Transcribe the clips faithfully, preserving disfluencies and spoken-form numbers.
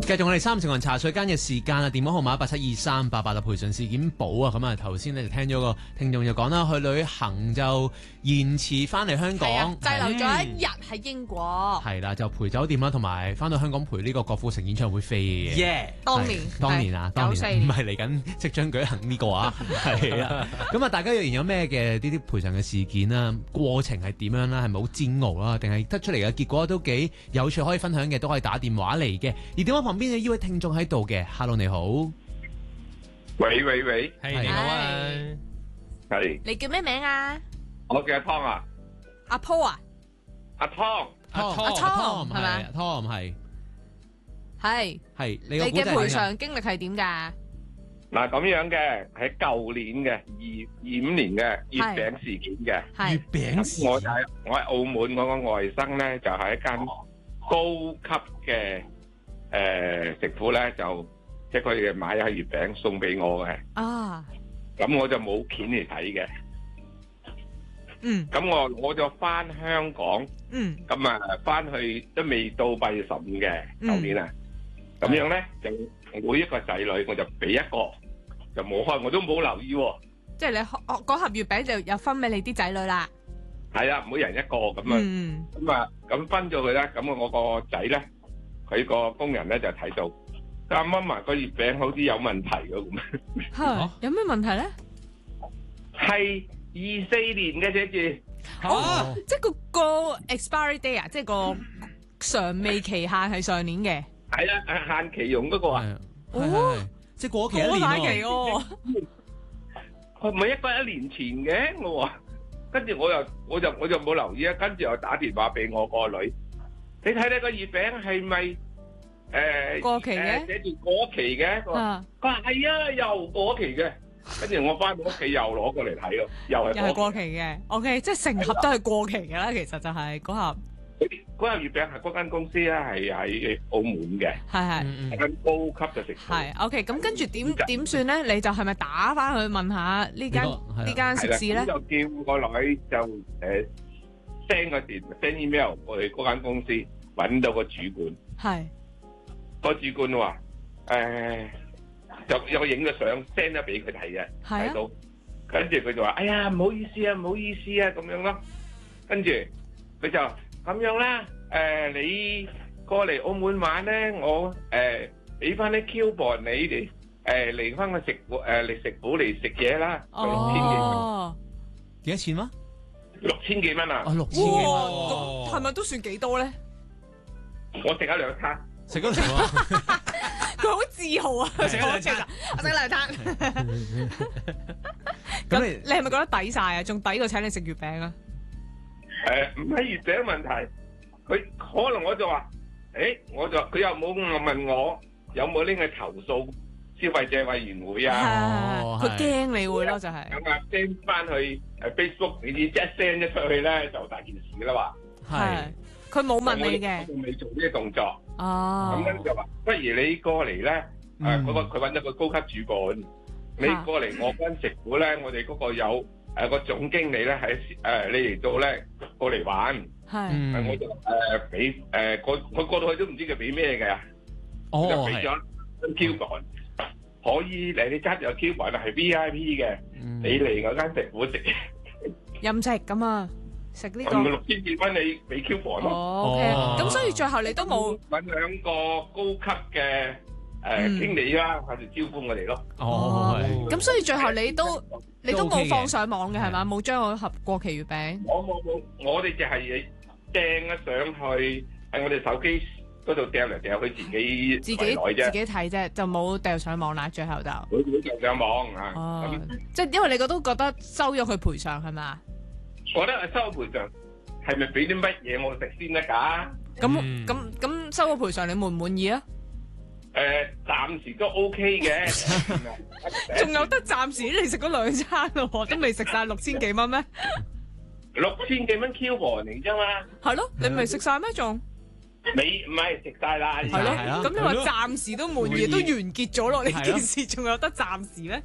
繼續我哋三成人茶水間嘅時間啊，電話號碼八七二三八八啊，賠償事件簿啊，咁啊頭先咧就聽咗個聽眾就講啦，去旅行就延遲翻嚟香港， 滯留咗一日喺英國， 係啦，就陪酒店啦，同埋翻到香港陪呢個郭富城演唱會飛嘅， 耶！ 當年當年啊，當年唔係嚟緊即將舉行呢個啊，係啊，咁啊大家若然有咩嘅呢啲賠償嘅事件啦，過程係點樣啦，係咪好煎熬啦，定係得出嚟嘅結果都幾有趣可以分享嘅，都可以打電話嚟嘅，而電話旁邊嘅呢位聽眾喺度嘅 ，Hello 你好， 喂喂喂， 係你好啊， 係， 你叫咩名啊？ 我叫阿湯啊， 阿 Paul 啊， 阿湯， 阿阿 Tom 係咪咪？Tom 係係係你你嘅個古仔係賠償經歷係點㗎？ 嗱咁樣嘅，喺舊年嘅二二五年嘅月餅事件嘅， 係月餅咁我就喺我喺澳門，我個外甥咧就喺一間高級嘅誒食府咧，就即係佢哋買咗月餅送俾我嘅， 啊， 咁我就冇錢嚟睇嘅， 嗯咁我我就翻香港， 嗯咁啊翻去都未到八月十五嘅舊年啊，咁樣咧就每一個仔女我就俾一個，就冇開，我都冇留意喎。 即係你開嗰盒月餅就有分俾你啲仔女啦。 係啊，每人一個咁啊， 嗯咁啊咁分咗佢咧，咁我個仔咧，佢個工人咧就睇到，啱啱埋個月餅好似有問題嘅咁， 係有咩問題咧？ 係二四年嘅寫住， 哦，即係個個 expiry day 啊，即係個常未期限係上年嘅。 係啊，限期用嗰個啊， 係係係即係過期一年過晒期喎， 喎。 佢唔係一個一年前嘅，我話，跟住我又我就我就冇留意啊，跟住又打電話俾我個女，你睇睇個月餅係咪誒過期嘅誒寫住過期嘅，佢話啊， 佢話係啊，又過期嘅，跟住我翻到屋企又攞過嚟睇咯，又係又係過過期嘅。OK，即係成盒都係過期嘅啦。其實就係嗰盒期。嗰盒月餅係嗰間公司咧，係喺澳門嘅， 係係嗯嗯係間高級嘅食肆。 係 OK。咁跟住點點算咧？你就係咪打翻去問下呢間呢個係啦呢間食肆咧係啦？咁就叫個女就誒 send 個電 send email 過去嗰間公司，揾到個主管。 係個主管話誒就有影咗相 send 咗俾佢睇嘅， 係啊睇到，跟住佢就話：哎呀，唔好意思啊，唔好意思啊，咁樣咯。跟住佢就咁樣啦，誒你過嚟澳門玩咧，我誒俾翻啲 coupon你哋誒嚟翻個食誒嚟食府嚟食嘢啦，六千幾蚊， 哦， 幾多錢啊？ 六千幾蚊啊哦，！六千幾蚊， 哇，咁係咪都算幾多咧？ 我食咗兩餐， 食咗兩餐， 佢好自豪啊！ 食咗兩餐我食兩餐。 咁你咁你係咪覺得抵晒啊？仲抵過請你食月餅啊？ 誒唔係月餅問題，佢可能我就話，誒我就佢又冇問我有冇拎去投訴消費者委員會啊？ 哦佢驚你會咯，就係咁啊 send 翻去誒 Facebook，你知一 send 咗出去咧就大件事啦嘛。 係佢冇問你我嘅仲未做呢啲動作，咁哦。 樣就話不如你過嚟咧，誒嗰個佢揾咗個高級主管，你過嚟我間食府咧，我哋嗰個有誒個總經理咧喺誒你嚟到咧過嚟玩， 係嗯我就誒俾誒過佢過到去都唔知佢俾咩嘅，我就哦係， 俾咗張 coupon，可以嚟你揸住個 coupon 係 V I P 嘅， 嗯你嚟嗰間食府食， 任食咁啊，食呢咁個六千幾蚊你俾 coupon 咯。 哦，OK。 哦咁所以最後你都冇揾兩個高級嘅嗯誒經理啦，喺度招呼我哋咯。 哦係， 咁，所以最後你都你都都 OK 嘅冇放上網嘅係嘛？ 係冇將我盒過期月餅。 我冇冇，我哋就係掟咗上去喺我哋手機嗰度掟嚟掟去自己自己圍內啫， 自己睇啫，就冇掉上網啦。最後就佢哋就上網啊。 哦咁， 即係因為你覺都覺得收咗佢賠償係嘛？ 我覺得收賠償係咪俾啲乜嘢我食先得㗎？ 咁嗯咁咁收咗賠償，你滿唔滿意啊？ 誒，暫時都 OK 嘅。 仲有得暫時，你食咗兩餐咯，都未食晒六千幾蚊咩？ 六千幾蚊 coupon 嚟啫嘛， 係咯，你未食晒咩？仲你唔係食晒啦。 係係啊咯，咁你話暫時都滿意， 滿意都完結咗咯？呢係咯件事仲有得暫時咩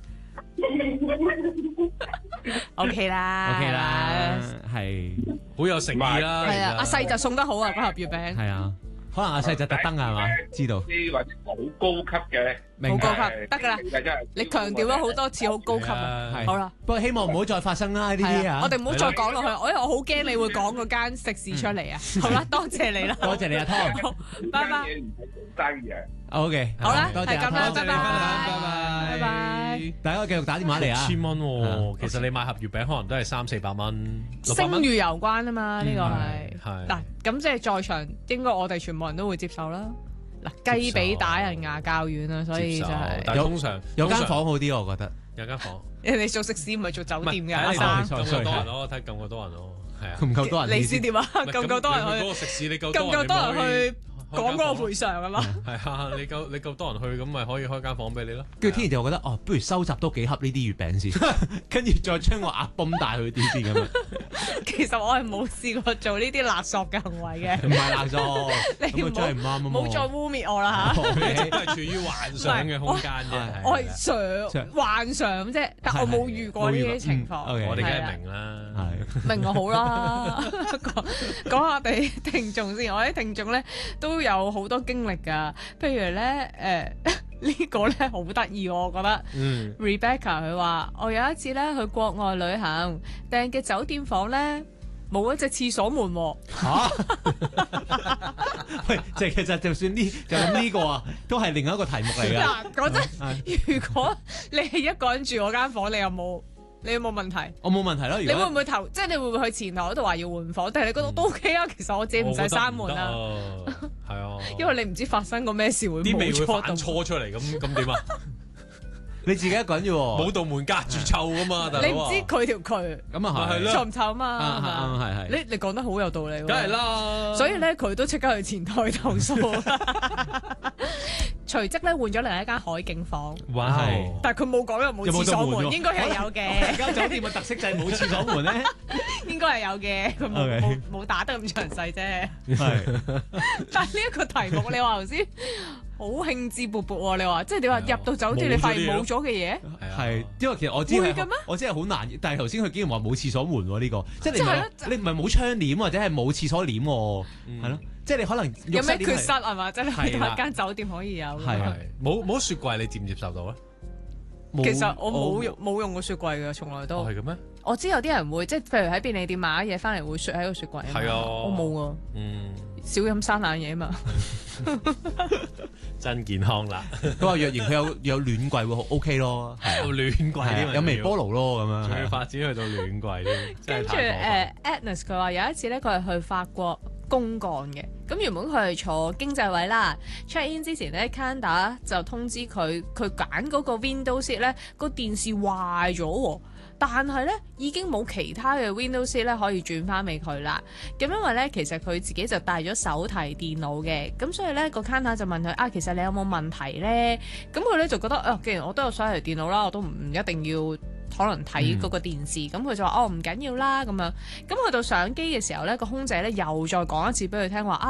？O K 啦 OK 啦，係好有誠意啦。 係啊，阿其實細就送得好啊，嗰盒月餅。 係啊， 可能阿細就特登係嘛？知道啲或者好高級嘅， 好高級誒得㗎啦真係你強調咗好多次好高級啊！ 係好啦， 不過希望唔好再發生啦呢啲係啊， 啊！ 我哋唔好再講落去，我因為我好驚你會講嗰間食肆出嚟啊！好啦，多謝你啦， 多謝你阿湯。 好，拜拜。 嘢唔係做生意啊！ OK， 好啦， 多謝阿係咁啦， 湯， 拜拜， 拜拜拜。 大家繼續打電話嚟啊！ 千蚊喎， 係其實你買盒月餅可能都係三四百蚊，六百聲蚊。 譽有關啊嘛，呢個係係嗱，咁即係在場應該我哋全部人都會接受啦。嗱，雞髀打人牙較軟啊，所以就接受係但係通常有間通常房好啲，我覺得。 有間房， 人哋做食肆唔係做酒店嘅，阿睇生你夠唔夠 sorry， 多人咯，睇夠唔夠多人咯，係啊。 唔夠多人你先點啊？夠唔夠多人去？ 嗰個食肆你夠夠唔夠多人去開講嗰個間房賠償啊嘛？ 係啊，你夠你夠多人去咁咪可以開間房俾你咯。 跟住天然就覺得哦，不如收集多幾盒呢啲月餅先，跟住再將個額泵帶去啲先咁樣。 其實我係冇試過做呢啲勒索嘅行為嘅， 唔係垃圾， 你唔咁啊真係唔啱啊嘛。 好冇再污蔑我啦嚇。 你都係處於幻想嘅空間啫。係我係想幻想啫，但我冇遇過呢啲情況。 嗯，OK 我哋梗係啊係明啦。 係明就好啦。講講下我哋聽眾先，我啲聽眾咧都有好多經歷㗎。譬如咧，誒、呢個咧好得意喎，我覺得。 嗯， Rebecca 佢話：我有一次咧去國外旅行，訂嘅酒店房咧冇一隻廁所門喎。 嚇！喂，即係其實就算呢就咁呢個啊，都係另一個題目嚟㗎。 嗱，講真， 係如果你係一個人住嗰間房，你有冇你有冇問題？ 我冇問題咯。如你會唔果會投？即係你會唔會去前台嗰度話要換房？但係你覺得都 OK 啊？其實我自己唔使閂門啦， 係啊， 因為你唔知發生過咩事會啲味會冇錯到。 反搓出嚟咁，咁點啊？ 你自己一個人啫喎， 冇道門隔住臭噶嘛，大佬啊你唔知佢條渠咁啊係咪係咯臭唔臭啊嘛？ 啊啊啊係係你你講得好有道理喎。 梗係啦。 所以咧，佢都即刻去前台投訴。隨即咧換咗另一間海景房， 哇係但係佢冇講有冇有冇廁所門， 道門喎應該係有嘅， 間酒店嘅特色就係冇廁所門咧。 應該係有嘅，佢冇 OK 冇冇打得咁詳細啫。 係但係呢一個題目，你話頭先好興致勃勃喎，你話即係你話係啊入到酒店，你發現冇咗嘅嘢， 係啊係，因為其實我知係會嘅咩我知係好難，但係頭先佢竟然話冇廁所門喎呢個，即係你唔即係係咯你唔係冇窗簾或者係冇廁所簾喎， 嗯係咯，即係你可能有咩缺浴室簾係失係嘛？即係你去到一間酒店可以有。 係啊係冇冇雪櫃，你接唔接受到咧？ 冇其實我冇用冇用過雪櫃嘅，從來都哦，。係嘅咩？ 我知有啲人會即係譬如喺便利店買嘢翻嚟會雪喺個雪櫃啊嘛。 係啊我冇啊， 嗯， 少飲生冷嘢啊嘛。 真健康啦。 佢話若然佢有有暖櫃會好 OK 咯，係啊有暖櫃係啊添， 有微波爐咯咁樣仲要係啊。 發展去到暖櫃添，真跟住係太過分。 誒 Agnes 佢話有一次咧，佢係去法國公幹嘅。咁原本佢係坐經濟位啦，check in 之前咧 Canada 就通知佢，佢揀嗰個 window seat 咧個電視壞咗喎。但係咧已經冇其他嘅 Windows seat 咧可以轉翻俾佢啦。咁因為咧其實佢自己就帶咗手提電腦嘅，咁所以咧個 counter 就問佢啊，其實你有冇問題咧？咁佢咧就覺得啊，既然我都有手提電腦啦，我都唔一定要可能睇嗰個電視。咁佢、就話哦，唔緊要啦咁樣。咁去到上機嘅時候咧，個空姐咧又再講一次俾佢聽話啊。